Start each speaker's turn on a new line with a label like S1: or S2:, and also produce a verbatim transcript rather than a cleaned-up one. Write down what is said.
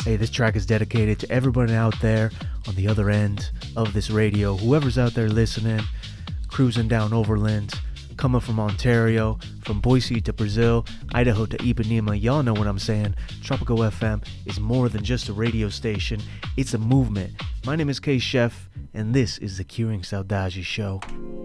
S1: Hey, this track is dedicated to everyone out there on the other end of this radio, whoever's out there listening, cruising down overland, coming from Ontario, from Boise to Brazil, Idaho to Ipanema. Y'all know what I'm saying. Tropical F M is more than just a radio station, it's a movement. My name is K Chef, and this is the Curing Saudade Show.